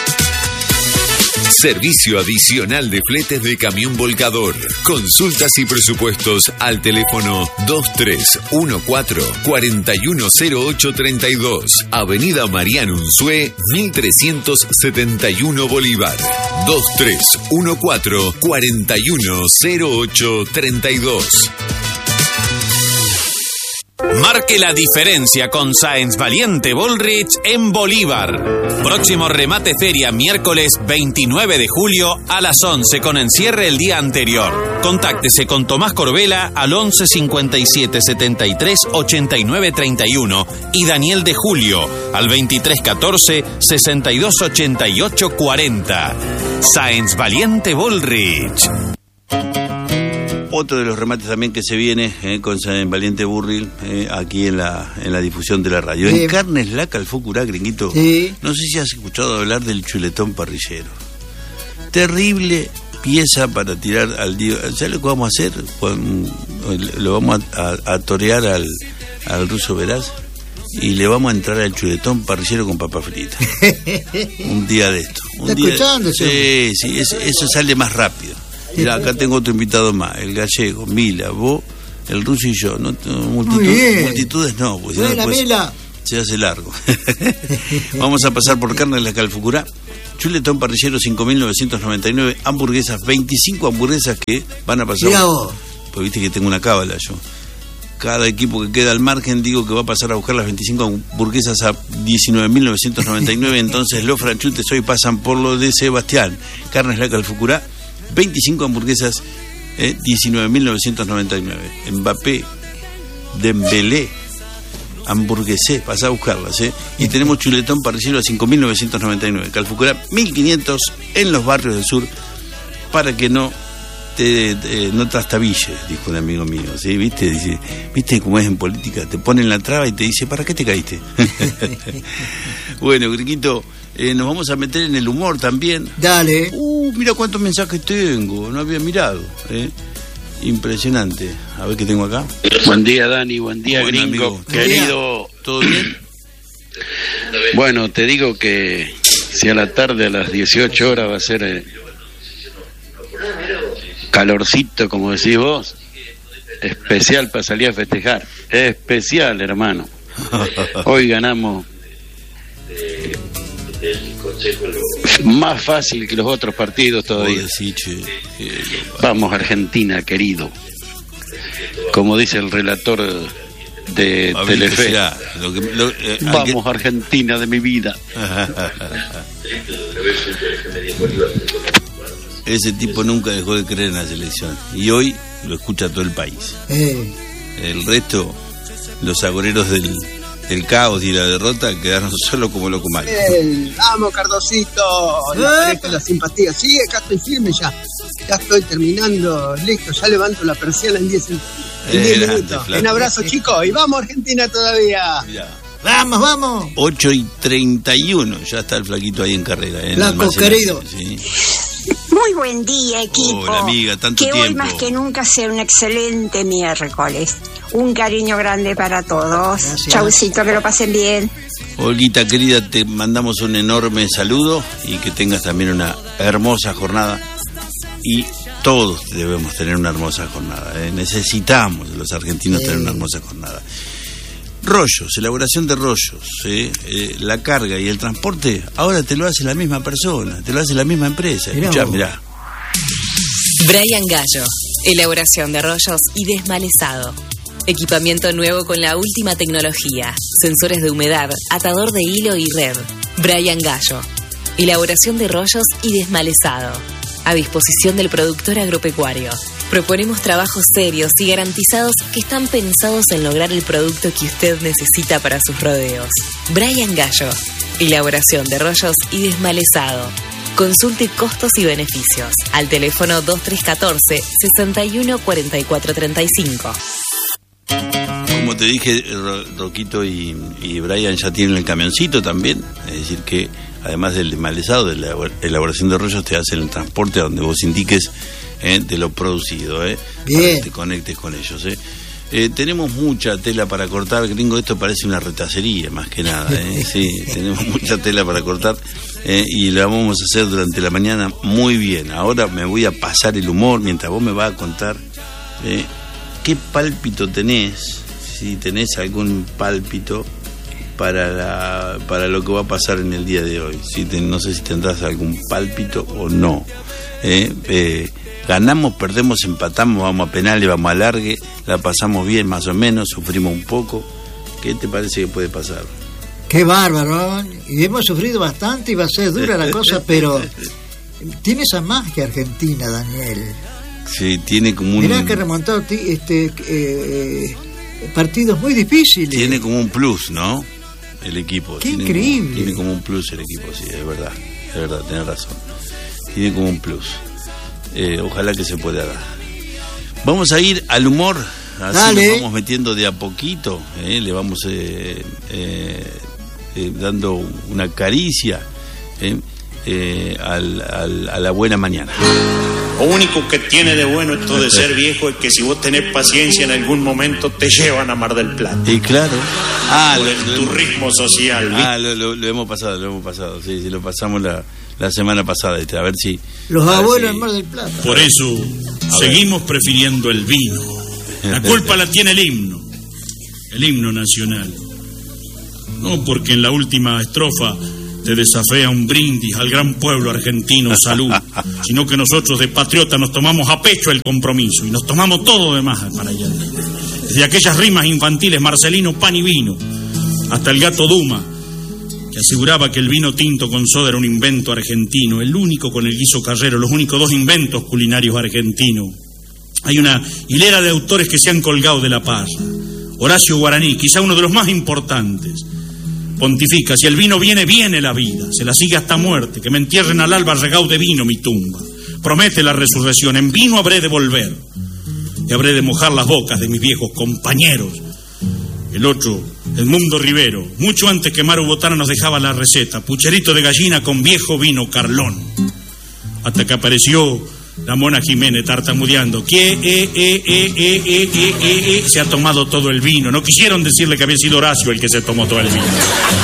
Speaker 4: Servicio adicional de fletes de camión volcador. Consultas y presupuestos al teléfono dos tres uno cuatro, cuatro uno cero ocho tres dos. Avenida Mariano Unzué, mil trescientos setenta y uno Bolívar. dos tres uno cuatro, cuatro uno cero ocho tres dos.
Speaker 8: Marque la diferencia con Sáenz Valiente Bullrich en Bolívar. Próximo remate feria miércoles veintinueve de julio a las once con encierre el día anterior. Contáctese con Tomás Corbela al once cincuenta y siete setenta y tres ochenta y nueve treinta y uno y Daniel de Julio al veintitrés catorce sesenta y dos ochenta y ocho cuarenta. Sáenz Valiente Bullrich.
Speaker 1: Otro de los remates también que se viene eh, con San Valiente Burril eh, aquí en la en la difusión de la radio. Sí. En Carnes La Calfocurá, gringuito. Sí. No sé si has escuchado hablar del chuletón parrillero. Terrible pieza para tirar al día. ¿Sabes lo que vamos a hacer? Lo vamos a, a, a torear al, al ruso Veraz y le vamos a entrar al chuletón parrillero con papa frita. Un día de esto.
Speaker 2: ¿Está escuchando?
Speaker 1: Sí, sí, eso, eso sale más rápido. Mirá, acá tengo otro invitado más, el gallego, Mila, vos, el ruso y yo. No, multitud, multitudes no, pues ya
Speaker 2: Mila, Mila.
Speaker 1: Se hace largo. Vamos a pasar por carne de la Calfucurá. Chuletón parrillero cinco mil novecientos noventa y nueve, hamburguesas, veinticinco hamburguesas que van a pasar.
Speaker 2: Mirá vos.
Speaker 1: Pues viste que tengo una cábala yo. Cada equipo que queda al margen digo que va a pasar a buscar las veinticinco hamburguesas a diecinueve mil novecientos noventa y nueve. Entonces los franchutes hoy pasan por lo de Sebastián. Carnes La Calfucurá, veinticinco hamburguesas, eh, diecinueve mil novecientos noventa y nueve. Mbappé, Dembélé, hamburguesé, pasá a buscarlas, ¿eh? Y tenemos chuletón parrillero a cinco mil novecientos noventa y nueve. Calfucurá, mil quinientos en los barrios del sur, para que no te, te no trastabilles, dijo un amigo mío, ¿sí? ¿Viste? Dice, ¿viste cómo es en política? Te ponen la traba y te dice, ¿para qué te caíste? Bueno, Griquito, eh, nos vamos a meter en el humor también.
Speaker 2: Dale.
Speaker 1: Uh, mira cuántos mensajes tengo, no había mirado, ¿eh? Impresionante. A ver qué tengo acá.
Speaker 9: Buen día, Dani, buen día,
Speaker 1: Buen
Speaker 9: gringo,
Speaker 1: amigo.
Speaker 9: querido.
Speaker 1: ¿Todo bien?
Speaker 9: Bueno, te digo que si a la tarde a las dieciocho horas va a ser eh, calorcito, como decís vos, especial para salir a festejar. Especial, hermano. Hoy ganamos más fácil que los otros partidos todavía.
Speaker 1: Sí, che, eh,
Speaker 9: Vamos, Argentina, querido. Como dice el relator de Telefe.
Speaker 1: Lo que, lo, eh,
Speaker 9: Vamos, Argentina de mi vida.
Speaker 1: Ese tipo nunca dejó de creer en la selección y hoy lo escucha todo el país.
Speaker 2: Eh.
Speaker 1: El resto, los agoreros del, del caos y la derrota quedaron solo como loco mal.
Speaker 10: El, vamos, Cardosito, la pareja de la simpatía. Sí, acá estoy firme ya. Ya estoy terminando, listo, ya levanto la persiana en diez
Speaker 1: Eh,
Speaker 10: minutos. Un abrazo, chicos, y vamos, Argentina todavía.
Speaker 1: Mirá.
Speaker 2: Vamos, vamos.
Speaker 1: ocho y treinta y uno, ya está el flaquito ahí en carrera. ¿eh?
Speaker 2: Flaco querido.
Speaker 1: Sí.
Speaker 11: Muy buen día, equipo.
Speaker 1: Hola, amiga, tanto
Speaker 11: que
Speaker 1: tiempo.
Speaker 11: hoy más que nunca sea un excelente miércoles. Un cariño grande para todos.
Speaker 2: Gracias.
Speaker 11: Chaucito, que lo pasen bien.
Speaker 1: Olguita querida, te mandamos un enorme saludo y que tengas también una hermosa jornada. Y todos debemos tener una hermosa jornada, ¿eh? Necesitamos los argentinos
Speaker 2: Sí.
Speaker 1: tener una hermosa jornada. Rollos, elaboración de rollos, ¿eh? Eh, la carga y el transporte, ahora te lo hace la misma persona, te lo hace la misma empresa.
Speaker 2: Mirá
Speaker 1: Escuchá,
Speaker 2: vos.
Speaker 1: mirá.
Speaker 7: Brian Gallo, elaboración de rollos y desmalezado. Equipamiento nuevo con la última tecnología, sensores de humedad, atador de hilo y red. Brian Gallo, elaboración de rollos y desmalezado. A disposición del productor agropecuario. Proponemos trabajos serios y garantizados que están pensados en lograr el producto que usted necesita para sus rodeos. Brian Gallo, elaboración de rollos y desmalezado. Consulte costos y beneficios al teléfono dos tres uno cuatro, seis uno cuatro cuatro tres cinco.
Speaker 1: Como te dije, Ro- Roquito y, y Brian ya tienen el camioncito también, es decir que además del desmalezado, de la elaboración de rollos, te hacen el transporte a donde vos indiques eh, de lo producido, eh,
Speaker 2: Bien.
Speaker 1: para que te conectes con ellos. Eh. Eh, tenemos mucha tela para cortar, gringo, esto parece una retacería más que nada, eh. Sí, tenemos mucha tela para cortar eh, y la vamos a hacer durante la mañana muy bien. Ahora me voy a pasar el humor mientras vos me vas a contar eh, qué pálpito tenés, si tenés algún pálpito para la, para lo que va a pasar en el día de hoy. Si te, no sé si tendrás algún pálpito o no. Eh, eh, ganamos, perdemos, empatamos, vamos a penales, vamos a largue, la pasamos bien más o menos, sufrimos un poco. ¿Qué te parece que puede pasar?
Speaker 2: Qué bárbaro. ¿eh? Y hemos sufrido bastante y va a ser dura la cosa, pero tiene esa magia Argentina, Daniel.
Speaker 1: Sí, tiene como un...
Speaker 2: Mirá que remontado ti- este, eh, eh, partidos muy difíciles.
Speaker 1: Tiene como un plus, ¿no? El equipo.
Speaker 2: Qué
Speaker 1: tiene
Speaker 2: increíble.
Speaker 1: Como, tiene como un plus el equipo, sí, es verdad. Es verdad, tenés razón. Tiene como un plus. Eh, ojalá que se pueda dar. Vamos a ir al humor. Así
Speaker 2: Dale.
Speaker 1: nos vamos metiendo de a poquito. eh, le vamos eh, eh, eh, dando una caricia eh, eh, al, al, a la buena mañana.
Speaker 12: Lo único que tiene de bueno esto de ser viejo es que si vos tenés paciencia en algún momento te llevan a Mar del Plata.
Speaker 1: Y claro. Ah,
Speaker 12: por
Speaker 1: lo,
Speaker 12: el
Speaker 1: lo hemos-
Speaker 12: turismo social, ¿viste?
Speaker 1: Ah, lo, lo- lo hemos pasado, lo hemos pasado. Sí, sí, lo pasamos la, la semana pasada, este, a ver si...
Speaker 2: Los abuelos
Speaker 1: si...
Speaker 2: en Mar del Plata.
Speaker 12: Por eso seguimos prefiriendo el vino. La culpa la tiene el himno, el himno nacional. No porque en la última estrofa te desafía un brindis al gran pueblo argentino, salud, sino que nosotros de patriota nos tomamos a pecho el compromiso y nos tomamos todo de más para allá. Desde aquellas rimas infantiles, Marcelino, pan y vino, hasta el gato Duma, que aseguraba que el vino tinto con soda era un invento argentino, el único con el guiso carrero, los únicos dos inventos culinarios argentinos. Hay una hilera de autores que se han colgado de la paz. Horacio Guaraní, quizá uno de los más importantes, pontifica: si el vino viene, viene la vida, se la sigue hasta muerte, que me entierren al alba regado de vino mi tumba. Promete la resurrección, en vino habré de volver, y habré de mojar las bocas de mis viejos compañeros. El otro, Edmundo Rivero, mucho antes que Maru Botana nos dejaba la receta: pucherito de gallina con viejo vino Carlón. Hasta que apareció la Mona Jiménez tartamudeando: que eh, eh, eh, eh, eh, eh, eh, se ha tomado todo el vino. No quisieron decirle que había sido Horacio el que se tomó todo el vino.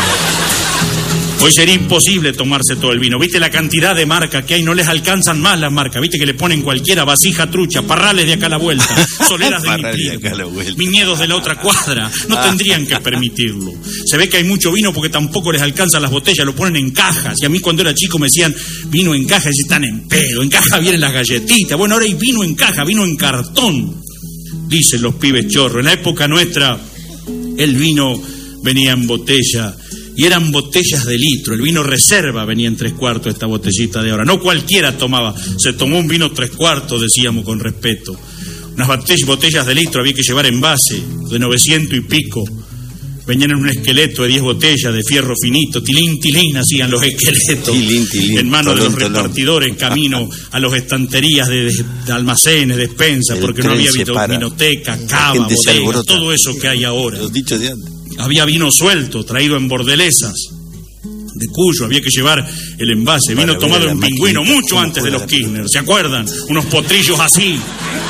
Speaker 12: Hoy sería imposible tomarse todo el vino. ¿Viste la cantidad de marcas que hay? No les alcanzan más las marcas. ¿Viste que le ponen cualquiera? Vasija trucha, parrales de acá a la vuelta, soleras de mi primo, viñedos de la otra cuadra. No tendrían que permitirlo. Se ve que hay mucho vino porque tampoco les alcanzan las botellas, lo ponen en cajas. Y a mí cuando era chico me decían vino en caja, y están en pedo. En caja vienen las galletitas. Bueno, ahora hay vino en caja, vino en cartón, dicen los pibes chorros. En la época nuestra el vino venía en botella. Y eran botellas de litro. El vino reserva venía en tres cuartos, esta botellita de ahora. No cualquiera tomaba. Se tomó un vino tres cuartos, decíamos con respeto. Unas botellas de litro había que llevar en base, de novecientos y pico. Venían en un esqueleto de diez botellas de fierro finito. Tilín, tilín hacían los esqueletos. Tilín, tilín, en manos de los repartidores, camino a las estanterías de, de almacenes, despensas, porque no había vinoteca, cava, bodega, todo eso que hay ahora.
Speaker 1: Los dichos de antes.
Speaker 12: Había vino suelto, traído en bordelesas, de Cuyo, había que llevar el envase. Vino Para tomado en un pingüino, mucho antes de los Kirchner, ¿se acuerdan? Unos potrillos así.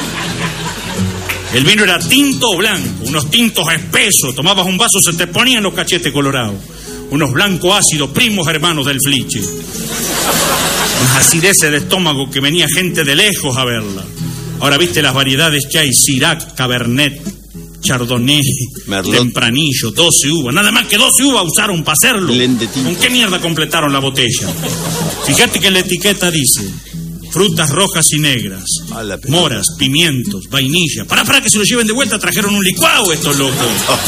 Speaker 12: El vino era tinto o blanco, unos tintos espesos. Tomabas un vaso, se te ponían los cachetes colorados. Unos blancos ácidos, primos hermanos del Fliche. Unas acideces de estómago que venía gente de lejos a verla. Ahora viste las variedades que hay: Syrah, Cabernet, Chardonnay, Merlot, Tempranillo, doce uvas. Nada más que doce uvas usaron para hacerlo. ¿Con qué mierda completaron la botella? Fíjate que en la etiqueta dice: frutas rojas y negras, moras, pimientos, vainilla. Para, para que se lo lleven de vuelta, trajeron un licuado estos locos.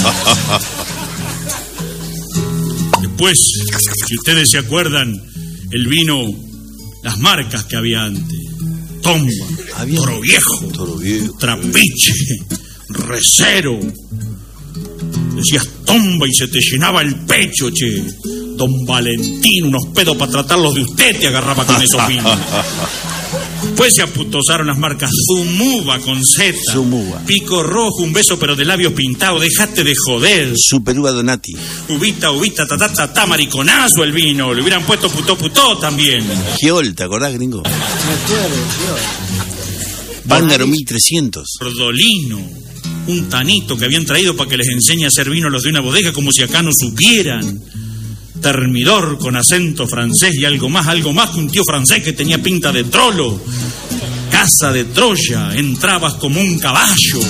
Speaker 12: Después, si ustedes se acuerdan, el vino, las marcas que había antes: Tomba, había Toro Viejo, Toro Viejo, Trapiche, Recero. Decías Tomba y se te llenaba el pecho, che. Don Valentín, unos pedos para tratarlos de usted te agarraba con esos vinos. Pues se aputosaron las marcas Zumuba con Z, Zumuba, Pico Rojo, un beso pero de labios pintados, dejate de joder.
Speaker 1: Superuva Donati.
Speaker 12: Ubita, ubita, tatá, tatá, mariconazo el vino. Le hubieran puesto putó, putó también.
Speaker 1: Giol, ¿te acordás, gringo? Me acuerdo, Bángaro mil trescientos.
Speaker 12: Bordolino, un tanito que habían traído para que les enseñe a hacer vino los de una bodega, como si acá no supieran. Termidor con acento francés y algo más, algo más que un tío francés que tenía pinta de trolo. Casa de Troya, entrabas como un caballo.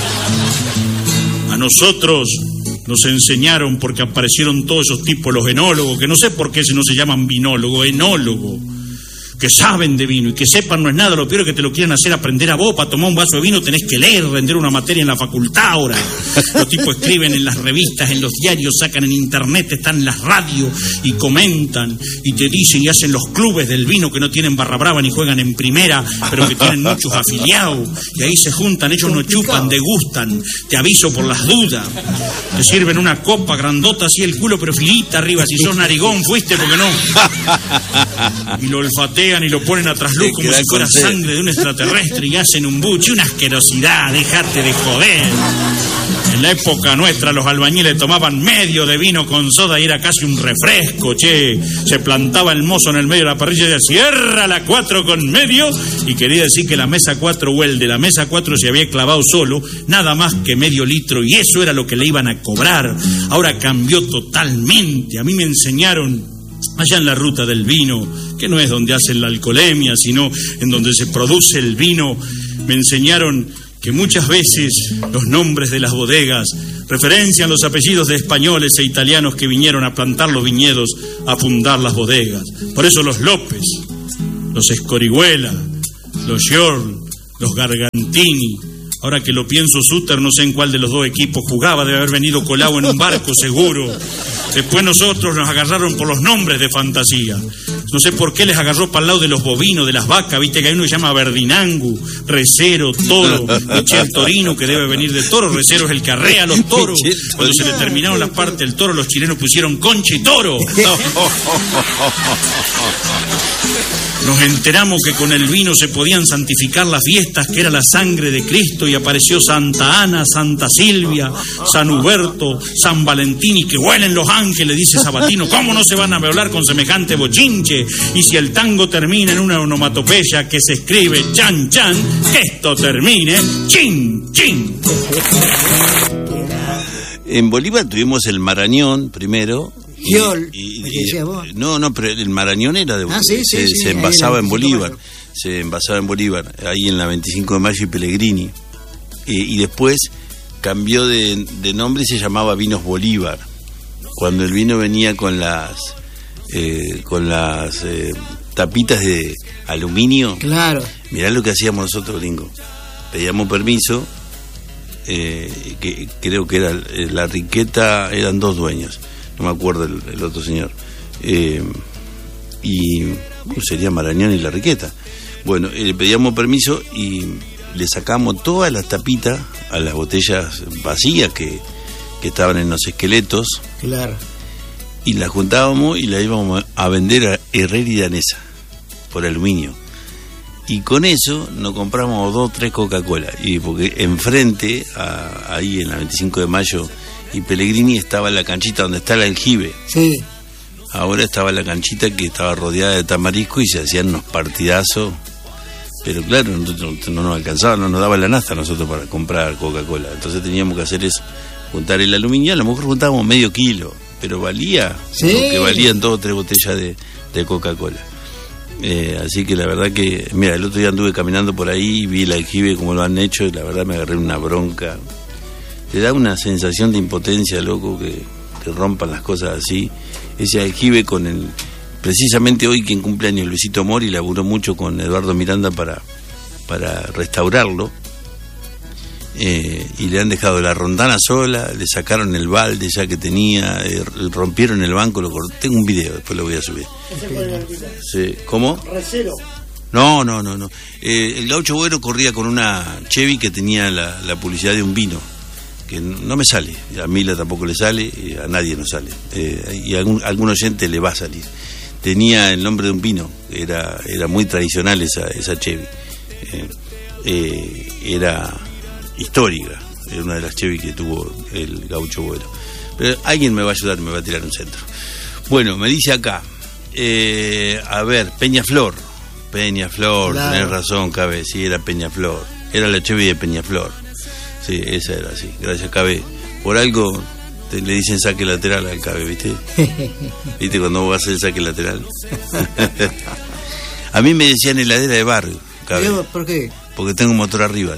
Speaker 12: A nosotros nos enseñaron, porque aparecieron todos esos tipos, los enólogos, que no sé por qué si no se llaman vinólogos, enólogos, que saben de vino y que sepan no es nada. Lo peor es que te lo quieren hacer aprender a vos. Para tomar un vaso de vino tenés que leer, render una materia en la facultad ahora. Los tipos escriben en las revistas, en los diarios, sacan en internet, están en las radios y comentan y te dicen y hacen los clubes del vino que no tienen barra brava ni juegan en primera, pero que tienen muchos afiliados. Y ahí se juntan, ellos no chupan, degustan. Te aviso por las dudas. Te sirven una copa grandota así el culo, pero filita arriba. Si sos narigón fuiste, porque no. Y lo olfatean y lo ponen a trasluz como si fuera sangre de un extraterrestre y hacen un buche, una asquerosidad, dejate de joder. En la época nuestra los albañiles tomaban medio de vino con soda y era casi un refresco, che. Se plantaba el mozo en el medio de la parrilla y decía: cierra la cuatro con medio, y quería decir que la mesa cuatro o el de la mesa cuatro se había clavado solo nada más que medio litro, y eso era lo que le iban a cobrar. Ahora cambió totalmente. A mí me enseñaron allá en la ruta del vino que no es donde hacen la alcoholemia, sino en donde se produce el vino, me enseñaron que muchas veces los nombres de las bodegas referencian los apellidos de españoles e italianos que vinieron a plantar los viñedos, a fundar las bodegas. Por eso los López, los Escorihuela, los Giorl, los Gargantini. Ahora que lo pienso, Suter, no sé en cuál de los dos equipos jugaba, debe haber venido colado en un barco seguro. Después nosotros nos agarraron por los nombres de fantasía. No sé por qué les agarró para el lado de los bovinos, de las vacas, viste que hay uno que se llama Verdinangu, Recero, Toro, Michel Torino, que debe venir de toro. Recero es el que arrea a los toros. Cuando se le terminaron las partes del toro, los chilenos pusieron Concha y Toro. Nos enteramos que con el vino se podían santificar las fiestas, que era la sangre de Cristo, y apareció Santa Ana, Santa Silvia, San Huberto, San Valentín, y que huelen los ángeles, dice Sabatino. ¿Cómo no se van a hablar con semejante bochinche? Y si el tango termina en una onomatopeya que se escribe chan chan, que esto termine chin chin.
Speaker 1: En Bolívar tuvimos el Marañón primero. Y, y, y, y, no, no, pero el Marañón era de
Speaker 2: ah, sí,
Speaker 1: se,
Speaker 2: sí,
Speaker 1: se
Speaker 2: sí,
Speaker 1: envasaba en Bolívar, se envasaba en Bolívar, ahí en la veinticinco de mayo y Pellegrini, y, y después cambió de, de nombre y se llamaba Vinos Bolívar. Cuando el vino venía con las eh, con las eh, tapitas de aluminio,
Speaker 2: claro.
Speaker 1: Mirá lo que hacíamos nosotros, gringo. Pedíamos permiso, eh, que creo que era la Riqueta, eran dos dueños. No me acuerdo el, el otro señor. Eh, y uh, sería Marañón y la Riqueta. Bueno, eh, le pedíamos permiso y le sacamos todas las tapitas a las botellas vacías que, que estaban en los esqueletos.
Speaker 2: Claro.
Speaker 1: Y las juntábamos y las íbamos a vender a Herrera y Danesa por aluminio. Y con eso nos compramos dos o tres Coca-Cola. Y porque enfrente, a, ahí en la veinticinco de mayo y Pellegrini, estaba la canchita donde está el aljibe.
Speaker 2: Sí.
Speaker 1: Ahora estaba la canchita que estaba rodeada de tamarisco y se hacían unos partidazos. Pero claro, no, no, no nos alcanzaba, no nos daba la nafta a nosotros para comprar Coca-Cola. Entonces teníamos que hacer eso, juntar el aluminio. A lo mejor juntábamos medio kilo, pero valía,
Speaker 2: sí,
Speaker 1: que valían dos o tres botellas de, de Coca-Cola. Eh, así que la verdad que, mira, el otro día anduve caminando por ahí y vi el aljibe como lo han hecho y la verdad me agarré una bronca. Te da una sensación de impotencia, loco, que te rompan las cosas así. Ese aljibe con el... Precisamente hoy quien cumpleaños, Luisito Mori, laburó mucho con Eduardo Miranda para, para restaurarlo. Eh, y le han dejado la rondana sola, le sacaron el balde ya que tenía, eh, rompieron el banco, lo corté. Tengo un video, después lo voy a subir. Sí. ¿Cómo?
Speaker 2: Recero.
Speaker 1: No, no, no, no. Eh, el Gaucho Bueno corría con una Chevy que tenía la, la publicidad de un vino, que no me sale, a Mila tampoco le sale, a nadie nos sale, eh, y a algún, a algún oyente le va a salir. Tenía el nombre de un vino, era era muy tradicional esa esa Chevy, eh, eh, era histórica, era una de las Chevy que tuvo el Gaucho Bueno. Pero alguien me va a ayudar, me va a tirar un centro. Bueno, me dice acá, eh, a ver, Peñaflor, Peñaflor, claro. Tenés razón, Cabe, sí, era Peñaflor, era la Chevy de Peñaflor. Sí, esa era así, gracias, Cabe. Por algo te, le dicen saque lateral al Cabe, ¿viste? ¿Viste cuando vos vas a hacer el saque lateral? A mí me decían heladera de barrio, Cabe.
Speaker 2: ¿Por qué?
Speaker 1: Porque tengo un motor arriba.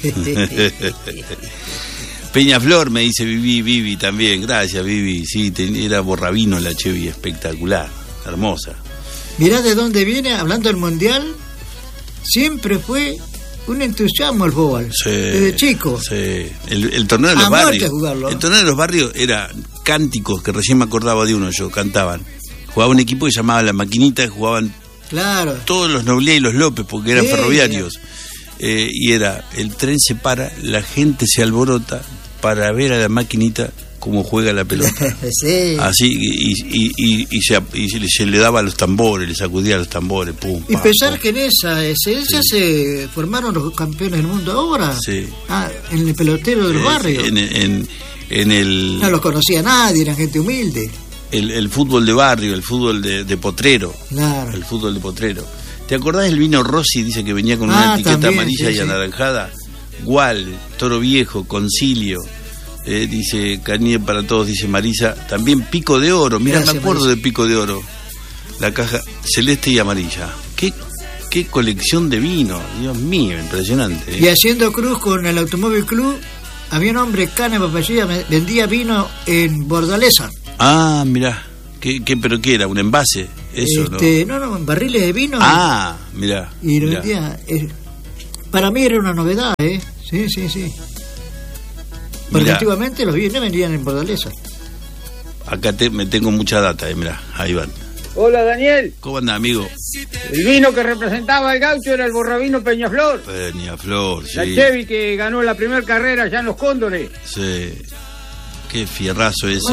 Speaker 1: Peñaflor, me dice Vivi, Vivi también, gracias Vivi, sí, ten, era borrabino la Chevy, espectacular, hermosa.
Speaker 2: Mirá de dónde viene, hablando del Mundial, siempre fue un entusiasmo el fútbol,
Speaker 1: sí,
Speaker 2: desde chico.
Speaker 1: Sí. El, el torneo de los
Speaker 2: a
Speaker 1: barrios.
Speaker 2: Jugarlo.
Speaker 1: El torneo de los barrios era cánticos, que recién me acordaba de uno yo, cantaban. Jugaba un equipo que se llamaba La Maquinita, jugaban
Speaker 2: claro.
Speaker 1: todos los Noblé y los López, porque eran sí, ferroviarios. Eh, y era, el tren se para, la gente se alborota para ver a La Maquinita cómo juega la pelota.
Speaker 2: Sí.
Speaker 1: Así, y, y, y, y, se, y se, se le daba a los tambores, le sacudía a los tambores, pum,
Speaker 2: y
Speaker 1: pam,
Speaker 2: pensar
Speaker 1: pum.
Speaker 2: que en esa esencia sí. se formaron los campeones del mundo ahora.
Speaker 1: Sí.
Speaker 2: Ah, en el pelotero del
Speaker 1: eh,
Speaker 2: barrio.
Speaker 1: En, en, en el...
Speaker 2: No los conocía nadie, eran gente humilde.
Speaker 1: El, el fútbol de barrio, el fútbol de, de potrero.
Speaker 2: Claro.
Speaker 1: El fútbol de potrero. ¿Te acordás del vino Rossi? Dice que venía con
Speaker 2: ah,
Speaker 1: una etiqueta
Speaker 2: también,
Speaker 1: amarilla
Speaker 2: sí,
Speaker 1: y anaranjada. Gual, Toro Viejo, Concilio. Eh, dice Cariño para todos, dice Marisa. También Pico de Oro. Mira, me acuerdo Marisa. De Pico de Oro. la caja celeste y amarilla. ¿Qué, qué colección de vino? Dios mío, impresionante. ¿eh?
Speaker 2: Y haciendo cruz con el Automóvil Club, había un hombre, Cane Papayilla, vendía vino en Bordaleza.
Speaker 1: Ah, mirá. ¿Qué, qué, ¿Pero qué era? ¿Un envase? Eso,
Speaker 2: este, ¿no? No, no, barriles de vino.
Speaker 1: Ah, y, mirá.
Speaker 2: Y lo
Speaker 1: mirá.
Speaker 2: vendía. Eh, para mí era una novedad, ¿eh? Sí, sí, sí. Porque
Speaker 1: mirá.
Speaker 2: Antiguamente los vinos vendían en Bordaleza.
Speaker 1: Acá te, me tengo mucha data, eh, mirá, ahí van.
Speaker 13: Hola, Daniel.
Speaker 1: ¿Cómo anda, amigo?
Speaker 13: El vino que representaba el gaucho era el borrabino Peñaflor.
Speaker 1: Peñaflor, sí.
Speaker 13: La Chevy que ganó la primera carrera allá en los Cóndores.
Speaker 1: Sí. Qué fierrazo ese.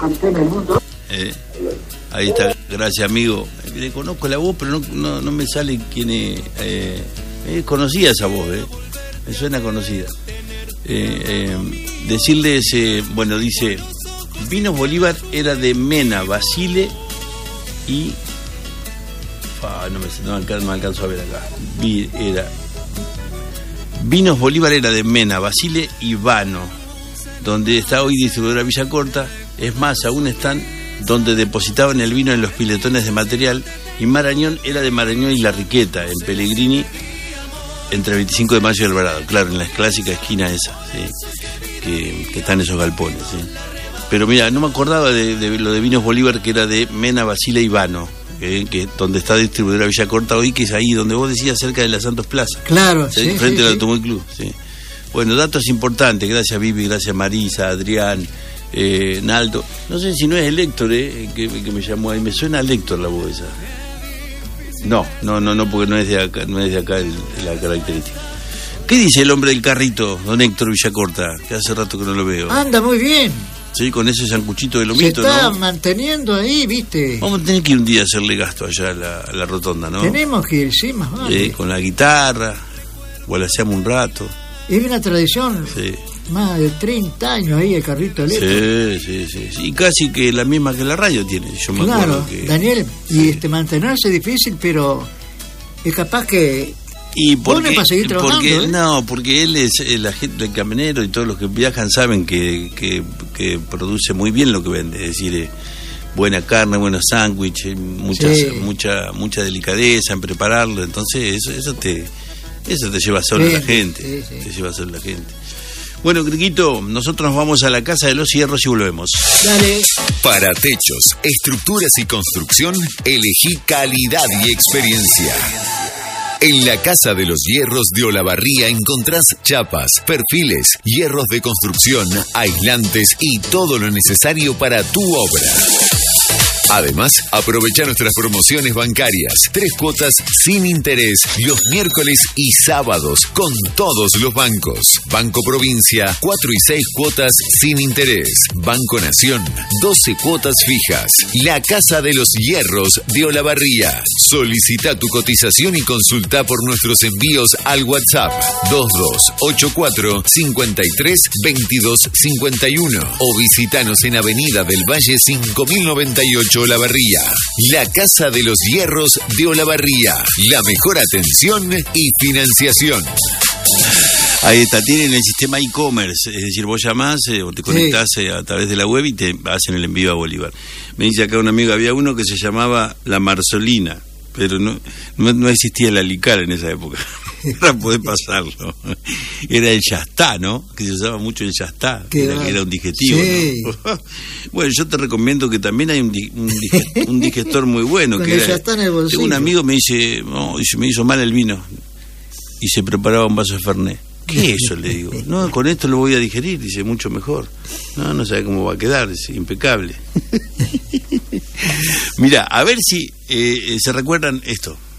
Speaker 1: Eh, ahí está, gracias, amigo. Le conozco la voz, pero no, no, no me sale quién es. Eh, es conocida esa voz, eh. Me suena conocida. Eh, eh, decirles, eh, bueno, dice, Vinos Bolívar era de Mena, Basile y... Ah, no, me, no, alcanzo, no alcanzo a ver acá. Vi, era, Vinos Bolívar era de Mena, Basile y Vano, donde está hoy distribuidora Villa Corta. Es más, aún están donde depositaban el vino en los piletones de material. Y Marañón era de Marañón y La Riqueta, en Pellegrini, entre veinticinco de mayo y Alvarado. Claro, en la clásica esquina esa, ¿sí? que, que están esos galpones, ¿sí? Pero mira, no me acordaba de, de lo de Vinos Bolívar, que era de Mena, Basile y Vano, que, que donde está distribuidora Villa Corta hoy, que es ahí donde vos decías, cerca de la Santos Plaza.
Speaker 2: Claro,
Speaker 1: ¿sí?
Speaker 2: Sí,
Speaker 1: Frente
Speaker 2: sí,
Speaker 1: al
Speaker 2: sí.
Speaker 1: Automóvil Club, sí. Bueno, datos importantes, gracias Vivi, gracias Marisa, Adrián, eh, Naldo. No sé si no es el Héctor, eh, que, que me llamó ahí, me suena al Héctor la voz esa. No, no, no, no, porque no es de acá, no es de acá el, la característica. ¿Qué dice el hombre del carrito, don Héctor Villacorta? Que hace rato que no lo veo.
Speaker 2: Anda muy bien.
Speaker 1: Sí, con ese sancuchito de
Speaker 2: Se
Speaker 1: lomito,
Speaker 2: está
Speaker 1: ¿no?
Speaker 2: manteniendo ahí, ¿viste?
Speaker 1: Vamos a tener que ir un día a hacerle gasto allá a la, a la rotonda, ¿no?
Speaker 2: Tenemos que ir, sí, más vale.
Speaker 1: Eh, con la guitarra, volaseamos un rato.
Speaker 2: Es una tradición,
Speaker 1: Sí.
Speaker 2: más de treinta años ahí el carrito eléctrico.
Speaker 1: Sí, sí, sí, sí. Y casi que la misma que la radio tiene. Yo me
Speaker 2: Claro,
Speaker 1: acuerdo que...
Speaker 2: Daniel, y este mantenerse es difícil, pero es capaz que
Speaker 1: Y porque,
Speaker 2: pone para seguir trabajando,
Speaker 1: porque
Speaker 2: ¿eh?
Speaker 1: no, porque él es eh, la gente, el camionero y todos los que viajan saben que, que, que produce muy bien lo que vende, es decir, eh, buena carne, buenos sándwiches, muchas,
Speaker 2: Sí.
Speaker 1: mucha, mucha delicadeza en prepararlo, entonces eso, eso te, eso te lleva solo
Speaker 2: Sí,
Speaker 1: la gente,
Speaker 2: sí, sí.
Speaker 1: te lleva solo la gente. Bueno, Criquito, nosotros nos vamos a la Casa de los Hierros y volvemos.
Speaker 2: Dale.
Speaker 4: Para techos, estructuras y construcción, elegí calidad y experiencia. En la Casa de los Hierros de Olavarría encontrás chapas, perfiles, hierros de construcción, aislantes y todo lo necesario para tu obra. Además, aprovecha nuestras promociones bancarias. Tres cuotas sin interés los miércoles y sábados con todos los bancos. Banco Provincia, cuatro y seis cuotas sin interés. Banco Nación, doce cuotas fijas. La Casa de los Hierros de Olavarría. Solicita tu cotización y consulta por nuestros envíos al WhatsApp dos dos ocho cuatro cinco tres dos dos cinco uno o visitanos en Avenida del Valle cinco mil noventa y ocho Olavarría. La Casa de los Hierros de Olavarría. La mejor atención y financiación.
Speaker 1: Ahí está, tienen el sistema e-commerce, es decir, vos llamás eh, o te conectás eh, a través de la web y te hacen el envío a Bolívar. Me dice acá un amigo, había uno que se llamaba La Marsolina, pero no, no, no existía el Alicar en esa época para poder pasarlo. Era el Yastá, ¿no? Que se usaba mucho el Yastá, que era, era un digestivo,
Speaker 2: sí.
Speaker 1: ¿no? Bueno, yo te recomiendo que también hay un, di, un, digestor, un digestor muy bueno.
Speaker 2: Con
Speaker 1: que
Speaker 2: el
Speaker 1: era,
Speaker 2: Yastá en el bolsillo.
Speaker 1: un amigo me dice, no, dice, me hizo mal el vino y se preparaba un vaso de Fernet. ¿Qué es eso? Le digo. No, con esto lo voy a digerir, dice, mucho mejor. No, no sabe cómo va a quedar, dice, impecable. Mira, a ver si eh, se recuerdan esto.